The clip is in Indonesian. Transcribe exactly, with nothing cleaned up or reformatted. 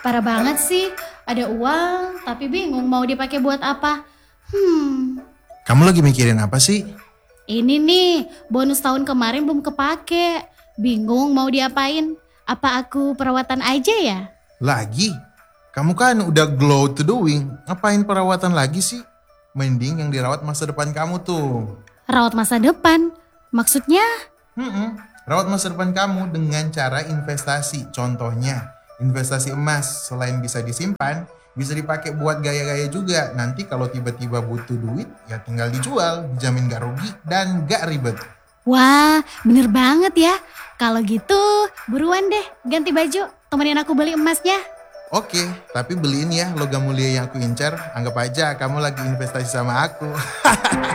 Parah banget sih. Ada uang, tapi bingung mau dipakai buat apa. Hmm, Kamu lagi mikirin apa sih? ini nih, bonus tahun kemarin belum kepake. Bingung mau diapain. Apa aku perawatan aja ya? Lagi? Kamu kan udah glow to the wing. Ngapain perawatan lagi sih? Mending yang dirawat masa depan kamu tuh. Rawat masa depan. Maksudnya? Mm-mm. Rawat masa depan kamu dengan cara investasi. Contohnya, investasi emas selain bisa disimpan, bisa dipakai buat gaya-gaya juga. Nanti kalau tiba-tiba butuh duit, ya tinggal dijual, dijamin gak rugi dan gak ribet. Wah, bener banget ya. Kalau gitu, buruan deh ganti baju. Temenin aku beli emasnya. Oke, tapi beliin ya logam mulia yang aku incar. Anggap aja kamu lagi investasi sama aku.